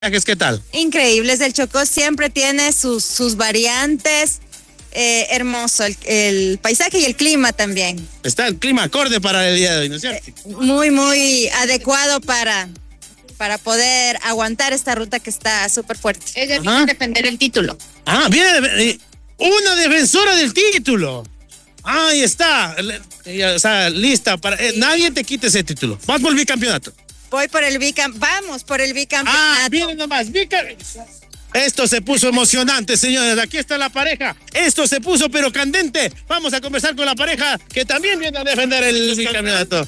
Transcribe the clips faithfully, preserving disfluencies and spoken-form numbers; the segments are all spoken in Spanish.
¿Qué tal? Increíbles, el Chocó siempre tiene sus, sus variantes, eh, hermoso el, el paisaje y el clima también. Está el clima acorde para el día de hoy, ¿no es cierto? Eh, muy, muy adecuado para, para poder aguantar esta ruta que está súper fuerte. Ella viene a defender el título. Ah, viene una defensora del título. Ahí está, o sea, lista para... Eh, nadie te quite ese título. Vas por el bicampeonato. Voy por el bicampeonato, vamos por el bicampeonato. Ah, miren nomás, bicampeonato. Esto se puso emocionante, señores. Aquí está la pareja. Esto se puso pero candente. Vamos a conversar con la pareja que también viene a defender el bicampeonato.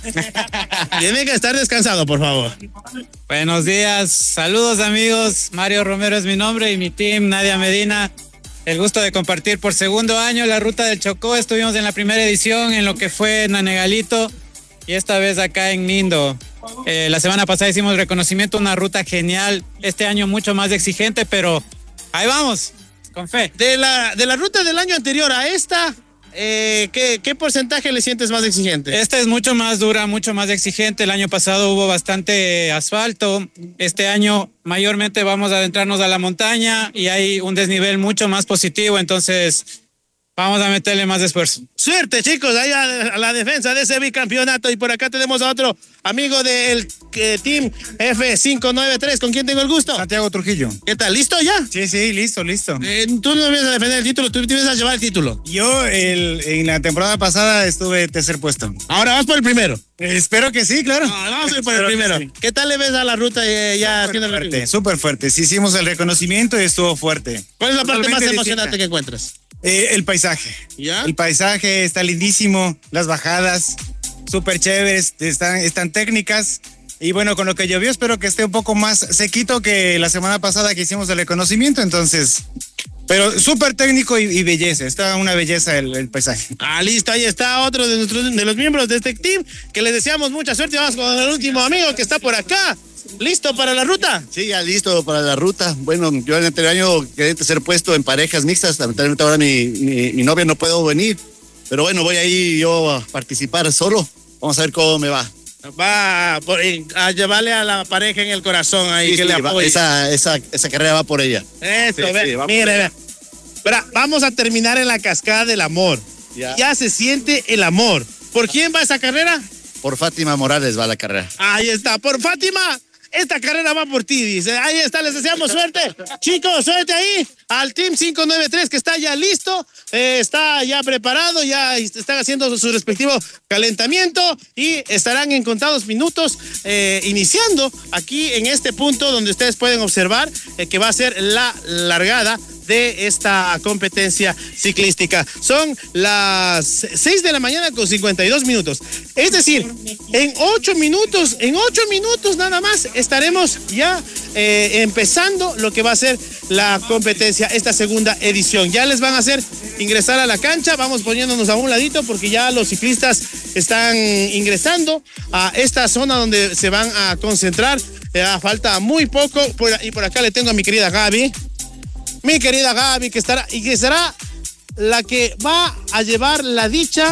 Tiene que estar descansado, por favor. Buenos días, saludos amigos. Mario Romero es mi nombre y mi team, Nadia Medina. El gusto de compartir por segundo año la ruta del Chocó. Estuvimos en la primera edición en lo que fue Nanegalito y esta vez acá en Nindo. Eh, la semana pasada hicimos reconocimiento, una ruta genial. Este año mucho más exigente, pero ahí vamos, con fe. De la, de la ruta del año anterior a esta, eh, ¿qué, ¿qué porcentaje le sientes más exigente? Esta es mucho más dura, mucho más exigente. El año pasado hubo bastante asfalto. Este año mayormente vamos a adentrarnos a la montaña y hay un desnivel mucho más positivo, entonces vamos a meterle más esfuerzo. Suerte, chicos, ahí a, a la defensa de ese bicampeonato. Y por acá tenemos a otro amigo del eh, Team F cinco nueve tres. ¿Con quién tengo el gusto? Santiago Trujillo. ¿Qué tal? ¿Listo ya? Sí, sí, listo, listo. Eh, tú no vienes a defender el título, tú vienes a llevar el título. Yo el, en la temporada pasada estuve tercer puesto. Ahora vas por el primero. Eh, espero que sí, claro. No, vamos a ir por el primero. Sí. ¿Qué tal le ves a la ruta eh, ya súper fuerte, súper fuerte. Sí, hicimos el reconocimiento y estuvo fuerte. ¿Cuál es la parte Totalmente más emocionante distinta. que encuentras? Eh, el paisaje. ¿Ya? El paisaje está lindísimo, las bajadas, súper chéveres, están, están técnicas. Y bueno, con lo que llovió espero que esté un poco más sequito que la semana pasada que hicimos el reconocimiento, entonces... Pero súper técnico y, y belleza, está una belleza el, el paisaje. Ah, listo, ahí está otro de, nuestros, de los miembros de este team, que les deseamos mucha suerte. Vamos con el último amigo que está por acá. ¿Listo para la ruta? Sí, ya listo para la ruta. Bueno, yo en el anterior año quedé tercer puesto en parejas mixtas. Lamentablemente ahora mi, mi, mi novia no puedo venir. Pero bueno, voy ahí yo a participar solo. Vamos a ver cómo me va. Va por, a llevarle a la pareja en el corazón ahí, sí, que sí, le apoye. Esa, esa, esa carrera va por ella. Eso, sí, ve, sí, mire, ve. Pero vamos a terminar en la cascada del amor. Ya. ya se siente el amor. ¿Por quién va esa carrera? Por Fátima Morales va la carrera. Ahí está, por Fátima. Esta carrera va por ti, dice. Ahí está, les deseamos suerte. Chicos, suerte ahí al Team cinco nueve tres que está ya listo, eh, está ya preparado, ya están haciendo su respectivo calentamiento y estarán en contados minutos eh, iniciando aquí en este punto donde ustedes pueden observar eh, que va a ser la largada de esta competencia ciclística. Son las seis de la mañana con cincuenta y dos minutos. Es decir, en ocho minutos, en ocho minutos nada más estaremos ya eh, empezando lo que va a ser la competencia, esta segunda edición. Ya les van a hacer ingresar a la cancha, vamos poniéndonos a un ladito porque ya los ciclistas están ingresando a esta zona donde se van a concentrar. Eh, falta muy poco y por acá le tengo a mi querida Gaby. Mi querida Gaby, que estará y que será la que va a llevar la dicha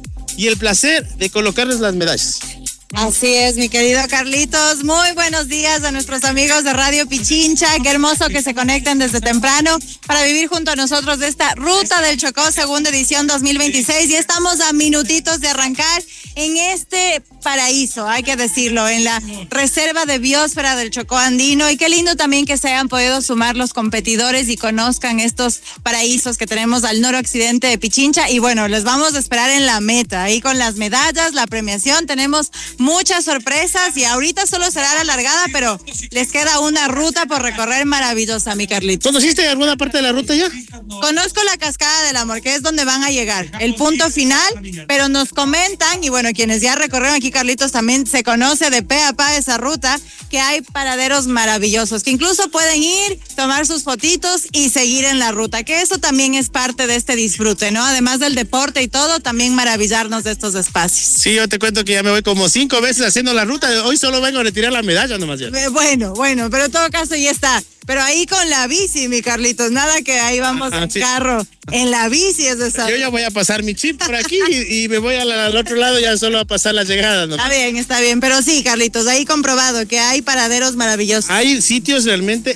y el placer de colocarles las medallas. Así es, mi querido Carlitos. Muy buenos días a nuestros amigos de Radio Pichincha. Qué hermoso que se conecten desde temprano para vivir junto a nosotros de esta Ruta del Chocó, segunda edición dos mil veintiséis. Y estamos a minutitos de arrancar en este paraíso, hay que decirlo, en la reserva de biosfera del Chocó andino. Y qué lindo también que se hayan podido sumar los competidores y conozcan estos paraísos que tenemos al noroccidente de Pichincha. Y bueno, les vamos a esperar en la meta, ahí con las medallas, la premiación. Tenemos muchas sorpresas y ahorita solo será la largada, pero les queda una ruta por recorrer maravillosa, mi Carlitos. ¿Conociste alguna parte de la ruta ya? Conozco la Cascada del Amor, que es donde van a llegar, el punto final, pero nos comentan, y bueno, quienes ya recorrieron aquí, Carlitos, también se conoce de pe a pa esa ruta, que hay paraderos maravillosos, que incluso pueden ir, tomar sus fotitos y seguir en la ruta, que eso también es parte de este disfrute, ¿no? Además del deporte y todo, también maravillarnos de estos espacios. Sí, yo te cuento que ya me voy como cinco veces haciendo la ruta, hoy solo vengo a retirar la medalla nomás ya. Bueno, bueno, pero en todo caso ya está. Pero ahí con la bici, mi Carlitos, nada que ahí vamos ah, en sí. carro, en la bici es de esa. Yo ya voy a pasar mi chip por aquí y, y me voy al, al otro lado ya solo a pasar la llegada, ¿no? Está bien, está bien, pero sí, Carlitos, ahí comprobado que hay paraderos maravillosos. Hay sitios realmente